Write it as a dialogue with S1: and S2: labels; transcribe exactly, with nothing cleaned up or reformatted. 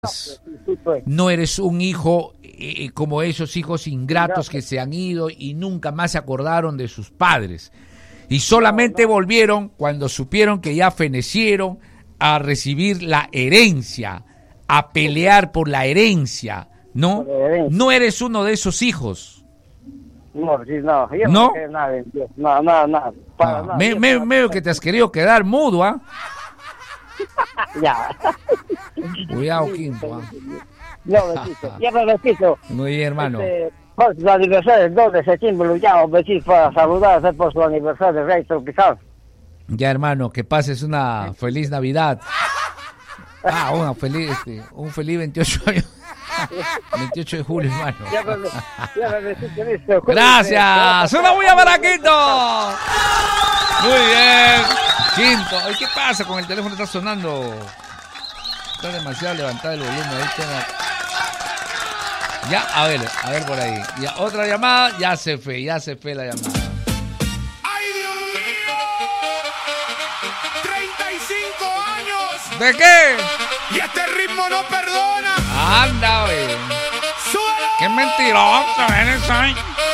S1: No eres un hijo eh, como esos hijos ingratos que se han ido y nunca más se acordaron de sus padres. Y solamente volvieron cuando supieron que ya fenecieron a recibir la herencia, a pelear por la herencia, ¿no? No eres uno de esos hijos.
S2: No, sí, no, yo
S1: ¿No?
S2: no creo nada en Dios. No, no, no, para
S1: Ah,
S2: nada.
S1: me,
S2: Yo
S1: me,
S2: no-
S1: medio que te has querido quedar mudo, ¿ah?
S2: Ya.
S1: Cuidado, Quinto, ¿ah?
S2: No, besito. Ya me besito.
S1: Muy bien, hermano.
S2: Este, por su aniversario, el dos de septiembre, lo llamo, besito para saludar, hacer por su aniversario, Rey Tropical.
S1: Ya, hermano, que pases una feliz Navidad. Ah, una feliz, este, un feliz veintiocho años. veintiocho de julio, hermano.
S2: Ya me, ya me besito, listo.
S1: Gracias. Una bulla para Quinto. Muy bien. Quinto. Ay, ¿qué pasa con el teléfono? Está sonando. Está demasiado levantado el volumen. Ahí está. Ya, a ver, a ver por ahí. Ya, otra llamada. Ya se fue, ya se fue la llamada.
S3: ¡Ay, Dios mío! ¡treinta y cinco años!
S1: ¿De qué?
S3: ¡Y este ritmo no perdona!
S1: Anda, güey.
S3: ¡Súbelo!
S1: Qué mentiroso eres, ay.